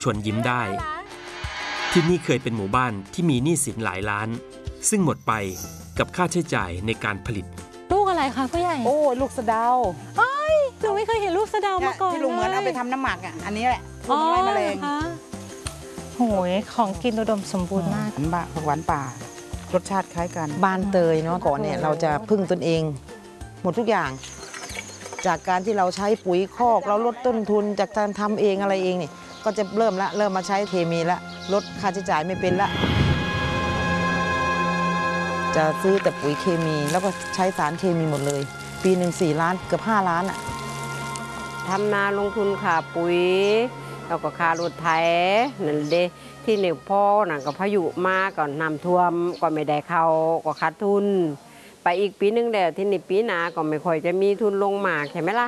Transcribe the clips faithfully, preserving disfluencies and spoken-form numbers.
ชวนยิ้มได้ที่นี่เคยเป็นหมู่บ้านที่มีหนี้สินหลายล้านซึ่งหมดไปกับค่าใช้จ่ายในการผลิตลูกอะไรคะผู้ใหญ่โอ้ลูกสะเดาเอ้ยหนูไม่เคยเห็นลูกสะเดามาก่อนที่ลุงเหมือนเอาไปทำน้ำหมักอ่ะอันนี้แหละพวกไล่แมลงโหยของกินอุดมสมบูรณ์มากบะผักหวานป่ารสชาติคล้ายกันบ้านเตยเนาะก่อนเนี่ยเราจะพึ่งตนเองหมดทุกอย่างจากการที่เราใช้ปุ๋ยคอกเราลดต้นทุนจากการทำเองอะไรเองเนี่ยก็จะเริ่มละเริ่มมาใช้เคมีละลดค่าใช้จ่ายไม่เป็นละจะซื้อแต่ปุ๋ยเคมีแล้วก็ใช้สารเคมีหมดเลยปีหนึ่งสี่ล้านเกือบห้าล้านอ่ะทำนาลงทุนค่าปุ๋ยแล้วก็ค่ารถไถนั่นเด้ที่เหนียวพ่อนั่นก็พายุมาก่อนน้ำท่วมก็ไม่ได้เข้าก็ขาดทุนไปอีกปีนึงแล้วที่นี่ปีหน้าก็ไม่ค่อยจะมีทุนลงมาใช่ไหมล่ะ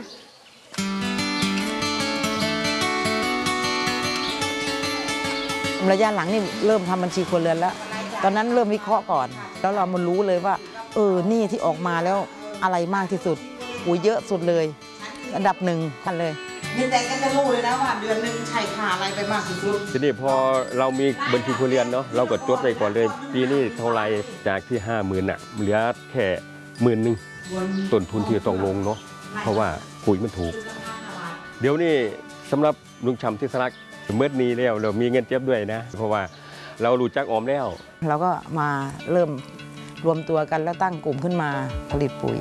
ระยะหลังนี่เริ่มทำบัญชีครัวเรือนแล้วตอนนั้นเริ่มวิเคราะห์ก่อนแล้วเรามารู้เลยว่าเออนี่ที่ออกมาแล้วอะไรมากที่สุดปุ๋ยเยอะสุดเลยอันดับหนึ่งกันเลยมีแต่ก็จะรู้เลยนะว่าเดือนหนึ่งใช้ค่าอะไรไปมากที่สุดทีนี้พอเรามีบัญชีครัวเรือนเนาะเราก็จดไปก่อนเลยปีนี้เท่าไรจากที่ห้าหมื่นอ่ะเหลือแค่หมื่นหนึ่งต้นทุนที่ต้องลงเนาะเพราะว่าปุ๋ยมันถูกเดี๋ยวนี้สำหรับลุงชำที่สลักเมื่อนี้แล้วเรามีเงินเก็บด้วยนะเพราะว่าเรารู้จักออมแล้วเราก็มาเริ่มรวมตัวกันแล้วตั้งกลุ่มขึ้นมาผลิตปุ๋ย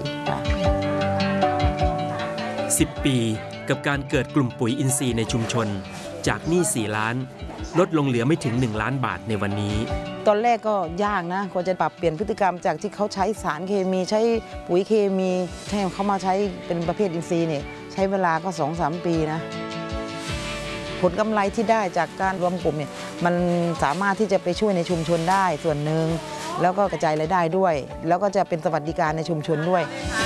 สิบปีกับการเกิดกลุ่มปุ๋ยอินทรีย์ในชุมชนจากหนี้สี่ล้านลดลงเหลือไม่ถึงหนึ่งล้านบาทในวันนี้ตอนแรกก็ยากนะกว่าจะปรับเปลี่ยนพฤติกรรมจากที่เขาใช้สารเคมีใช้ปุ๋ยเคมีให้เขามาใช้เป็นประเภทอินทรีย์เนี่ยใช้เวลาก็ สองถึงสาม ปีนะผลกำไรที่ได้จากการรวมกลุ่มเนี่ยมันสามารถที่จะไปช่วยในชุมชนได้ส่วนหนึ่งแล้วก็กระจายรายได้ด้วยแล้วก็จะเป็นสวัสดิการในชุมชนด้วย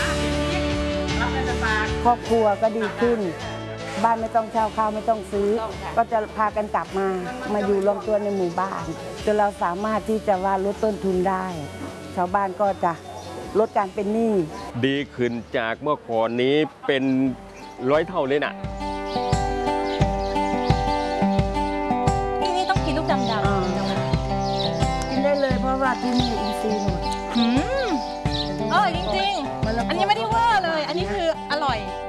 ครอบครัวก็ดีขึ้นบ้านไม่ต้องเช่าข้าวไม่ต้องซื้อก็จะพากันกลับมามาอยู่รวมตัวในหมู่บ้านจนเราสามารถที่จะว่าลดต้นทุนได้ชาวบ้านก็จะลดการเป็นหนี้ดีขึ้นจากเมื่อก่อนนี้เป็นร้อยเท่าเลยนะที่นี่ต้องกินลูกดำๆกินได้เลยเพราะว่าที่นี่อินทรีย์หมดอร่อยจริงๆอันนี้ไม่ได้ว่าเลยอันนี้คืออร่อย